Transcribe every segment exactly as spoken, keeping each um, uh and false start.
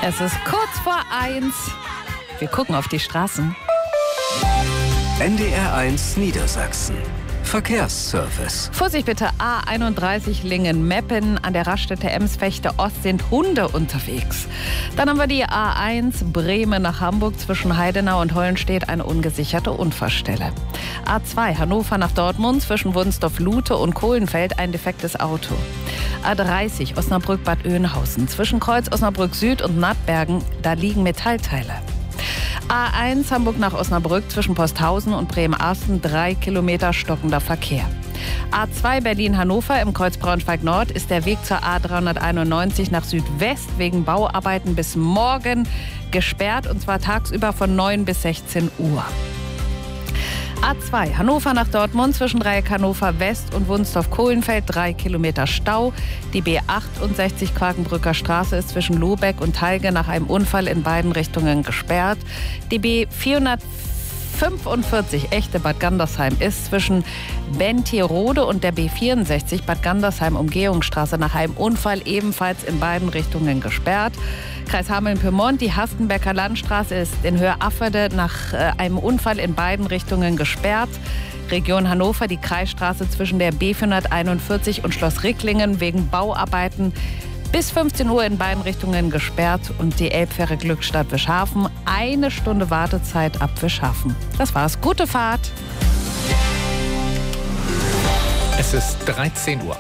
Es ist kurz vor eins. Wir gucken auf die Straßen. N D R eins Niedersachsen. Verkehrsservice. Vorsicht bitte, A einunddreißig Lingen-Meppen. An der Raststätte Ems-Fechte-Ost sind Hunde unterwegs. Dann haben wir die A eins Bremen nach Hamburg. Zwischen Heidenau und Hollenstedt eine ungesicherte Unfallstelle. A zwei Hannover nach Dortmund. Zwischen Wunsdorf-Lute und Kohlenfeld ein defektes Auto. A dreißig Osnabrück-Bad Oeynhausen. Zwischen Kreuz Osnabrück Süd und Nattbergen, da liegen Metallteile. A eins Hamburg nach Osnabrück zwischen Posthausen und Bremen-Arsten, drei Kilometer stockender Verkehr. A zwei Berlin-Hannover im Kreuz Braunschweig-Nord ist der Weg zur A dreihunderteinundneunzig nach Südwest wegen Bauarbeiten bis morgen gesperrt, und zwar tagsüber von neun bis sechzehn Uhr. A zwei Hannover nach Dortmund zwischen Dreieck Hannover West und Wunsdorf-Kohlenfeld, drei Kilometer Stau. Die B achtundsechzig Quakenbrücker Straße ist zwischen Lobeck und Talge nach einem Unfall in beiden Richtungen gesperrt. Die B vierhundertfünfundvierzig Echte Bad Gandersheim ist zwischen Bentierode und der B vierundsechzig Bad Gandersheim Umgehungsstraße nach einem Unfall ebenfalls in beiden Richtungen gesperrt. Kreis Hameln-Pyrmont, die Hastenbecker Landstraße ist in Höhe Afferde nach äh, einem Unfall in beiden Richtungen gesperrt. Region Hannover, die Kreisstraße zwischen der B vierhunderteinundvierzig und Schloss Ricklingen wegen Bauarbeiten bis fünfzehn Uhr in beiden Richtungen gesperrt. Und die Elbfähre Glückstadt Wischhafen, eine Stunde Wartezeit ab Wischhafen. Das war's. Gute Fahrt. Es ist dreizehn Uhr.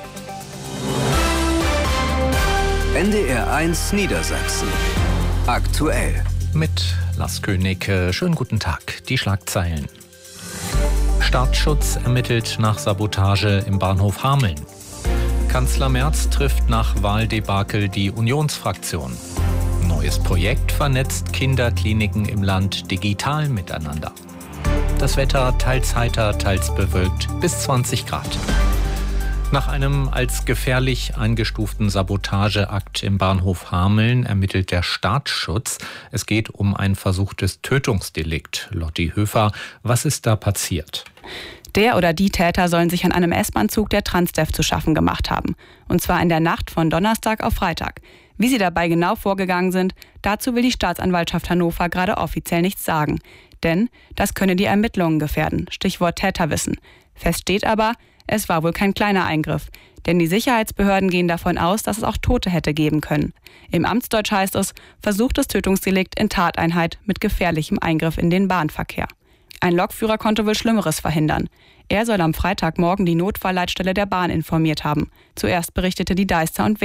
N D R eins Niedersachsen. Aktuell. Mit Lars König. Schönen guten Tag. Die Schlagzeilen. Staatsschutz ermittelt nach Sabotage im Bahnhof Hameln. Kanzler Merz trifft nach Wahldebakel die Unionsfraktion. Neues Projekt vernetzt Kinderkliniken im Land digital miteinander. Das Wetter teils heiter, teils bewölkt bis zwanzig Grad. Nach einem als gefährlich eingestuften Sabotageakt im Bahnhof Hameln ermittelt der Staatsschutz. Es geht um ein versuchtes Tötungsdelikt. Lotti Höfer, was ist da passiert? Der oder die Täter sollen sich an einem S-Bahn-Zug der Transdev zu schaffen gemacht haben. Und zwar in der Nacht von Donnerstag auf Freitag. Wie sie dabei genau vorgegangen sind, dazu will die Staatsanwaltschaft Hannover gerade offiziell nichts sagen. Denn das könne die Ermittlungen gefährden. Stichwort Täterwissen. Fest steht aber, es war wohl kein kleiner Eingriff. Denn die Sicherheitsbehörden gehen davon aus, dass es auch Tote hätte geben können. Im Amtsdeutsch heißt es, versuchtes Tötungsdelikt in Tateinheit mit gefährlichem Eingriff in den Bahnverkehr. Ein Lokführer konnte wohl Schlimmeres verhindern. Er soll am Freitagmorgen die Notfallleitstelle der Bahn informiert haben. Zuerst berichtete die Deister und